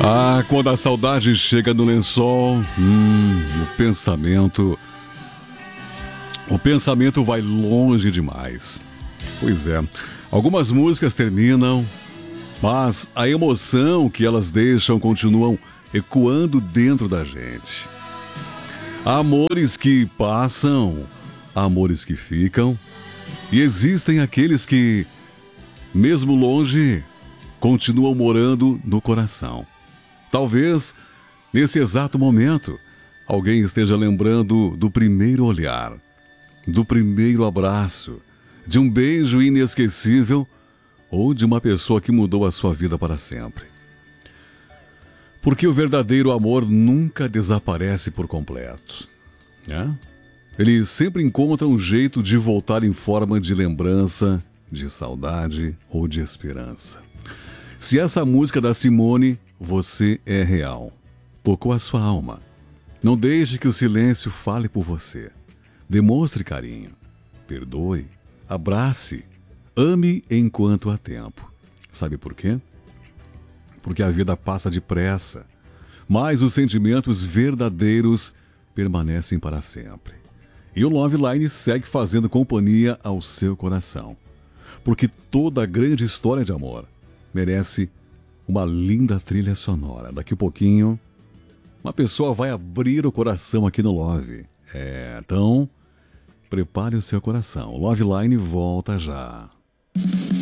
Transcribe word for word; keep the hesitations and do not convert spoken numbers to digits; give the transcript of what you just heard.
Ah, quando a saudade chega no lençol, hum, o pensamento... O pensamento vai longe demais. Pois é, algumas músicas terminam, mas a emoção que elas deixam continuam ecoando dentro da gente. Há amores que passam, há amores que ficam, e existem aqueles que, mesmo longe, continuam morando no coração. Talvez, nesse exato momento, alguém esteja lembrando do primeiro olhar, do primeiro abraço, de um beijo inesquecível ou de uma pessoa que mudou a sua vida para sempre. Porque o verdadeiro amor nunca desaparece por completo, né? Ele sempre encontra um jeito de voltar em forma de lembrança, de saudade ou de esperança. Se essa música da Simone, Você é Real, tocou a sua alma, não deixe que o silêncio fale por você. Demonstre carinho, perdoe, abrace, ame enquanto há tempo. Sabe por quê? Porque a vida passa depressa, mas os sentimentos verdadeiros permanecem para sempre. E o Love Line segue fazendo companhia ao seu coração. Porque toda grande história de amor merece uma linda trilha sonora. Daqui a pouquinho, uma pessoa vai abrir o coração aqui no Love. É, então, prepare o seu coração. Love Line volta já.